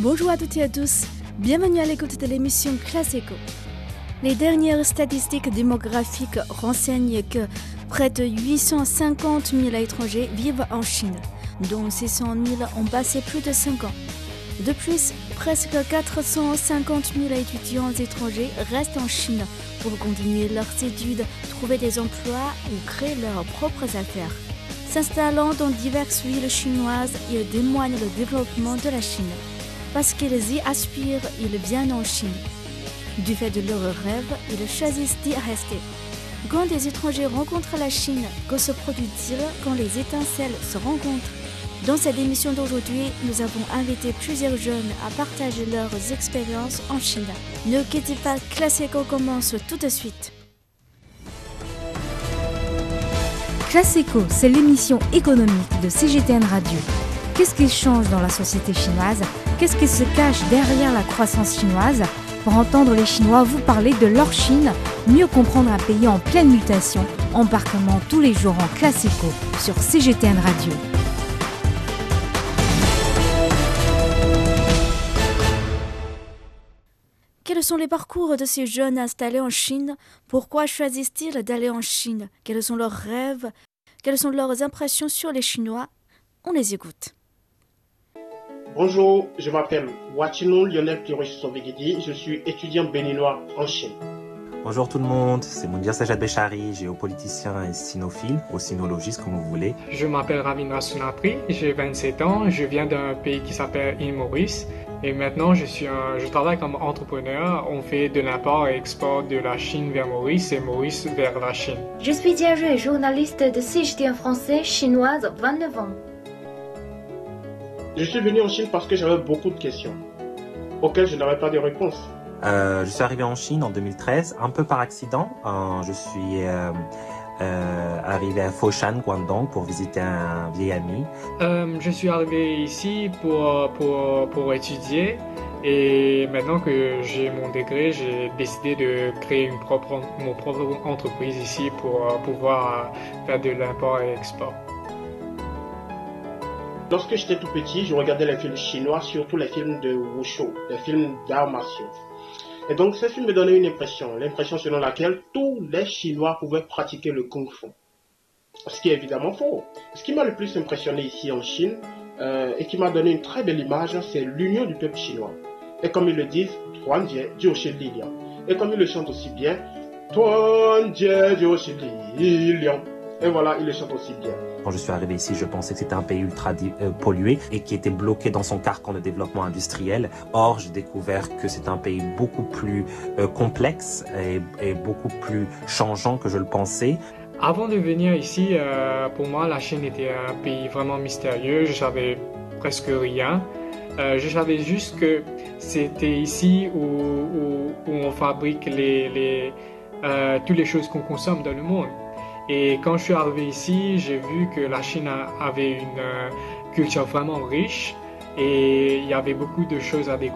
Bonjour à toutes et à tous, bienvenue à l'écoute de l'émission Classe Éco. Les dernières statistiques démographiques renseignent que près de 850 000 étrangers vivent en Chine, dont 600 000 ont passé plus de 5 ans. De plus, presque 450 000 étudiants étrangers restent en Chine pour continuer leurs études, trouver des emplois ou créer leurs propres affaires. S'installant dans diverses villes chinoises, ils témoignent le développement de la Chine. Parce qu'ils y aspirent, ils viennent en Chine. Du fait de leurs rêves, ils choisissent d'y rester. Quand des étrangers rencontrent la Chine, que se produit-il quand les étincelles se rencontrent? Dans cette émission d'aujourd'hui, nous avons invité plusieurs jeunes à partager leurs expériences en Chine. Ne quittez pas, Classe Éco commence tout de suite. Classe Éco, c'est l'émission économique de CGTN Radio. Qu'est-ce qui change dans la société chinoise? Qu'est-ce qui se cache derrière la croissance chinoise? Pour entendre les Chinois vous parler de leur Chine, mieux comprendre un pays en pleine mutation, embarquement tous les jours en Classe Éco sur CGTN Radio. Quels sont les parcours de ces jeunes installés en Chine? Pourquoi choisissent-ils d'aller en Chine? Quels sont leurs rêves? Quelles sont leurs impressions sur les Chinois? On les écoute. Bonjour, je m'appelle Wachino Lionel Pirosh-Sovegidi, je suis étudiant béninois en Chine. Bonjour tout le monde, c'est Moundir Sajad Bechari, géopoliticien et sinophile, ou sinologiste comme vous voulez. Je m'appelle Ravindra Sunatri, j'ai 27 ans, je viens d'un pays qui s'appelle île Maurice et maintenant je travaille comme entrepreneur. On fait de l'import et export de la Chine vers Maurice et Maurice vers la Chine. Je suis Diarue, journaliste de CGTN français, chinoise, 29 ans. Je suis venu en Chine parce que j'avais beaucoup de questions auxquelles je n'avais pas de réponse. Je suis arrivé en Chine en 2013, un peu par accident. Je suis arrivé à Foshan, Guangdong, pour visiter un vieil ami. Je suis arrivé ici pour étudier et maintenant que j'ai mon degré, j'ai décidé de créer mon propre entreprise ici pour pouvoir faire de l'import et export. Lorsque j'étais tout petit, je regardais les films chinois, surtout les films de Wushu, les films d'arts martiaux. Et donc ces films me donnaient une l'impression selon laquelle tous les Chinois pouvaient pratiquer le Kung Fu. Ce qui est évidemment faux. Ce qui m'a le plus impressionné ici en Chine et qui m'a donné une très belle image, c'est l'union du peuple chinois. Et comme ils le disent, Tuan Jie Jiu Shi Li Liang. Et comme ils le chantent aussi bien, Tuan Jie Jiu Shi Li Liang. Et voilà, ils le chantent aussi bien. Quand je suis arrivé ici, je pensais que c'était un pays ultra pollué et qui était bloqué dans son carcan de développement industriel. Or, j'ai découvert que c'est un pays beaucoup plus complexe et beaucoup plus changeant que je le pensais. Avant de venir ici, pour moi, la Chine était un pays vraiment mystérieux. Je savais presque rien. Je savais juste que c'était ici où on fabrique toutes les choses qu'on consomme dans le monde. Et quand je suis arrivé ici, j'ai vu que la Chine avait une culture vraiment riche et il y avait beaucoup de choses à découvrir.